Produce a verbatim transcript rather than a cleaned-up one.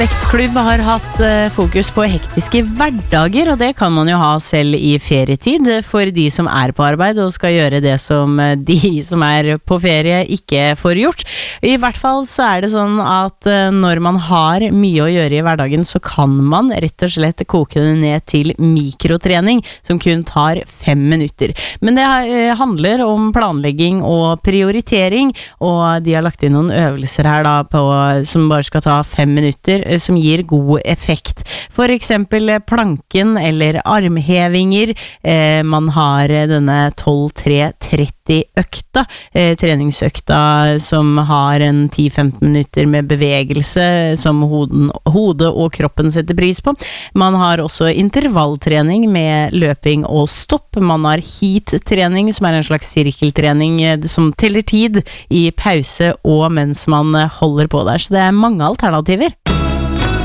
Vektklubb har hatt fokus på hektiske hverdager, og det kan man jo ha selv i ferietid for de som er på arbeid og skal gjøre det som de som er på ferie ikke får gjort. I hvert fall så er det sånn at når man har mye å gjøre i hverdagen, så kan man rett og slett koke det ned til mikrotrening, som kun tar fem minutter. Men det handler om planlegging og prioritering, og de har lagt inn noen øvelser her da på, som bare skal ta fem minutter, som gir god effekt. For eksempel planken eller armhevinger. Eh, man har denne tolv tre tretti økta, eh, treningsøkta som har en ti til femten minutter med bevegelse som hoden, hodet og kroppen setter pris på. Man har også intervalltrening med løping og stopp. Man har heat-trening, som er en slags sirkeltrening eh, som teller tid i pause og mens man holder på der. Så det er mange alternativer.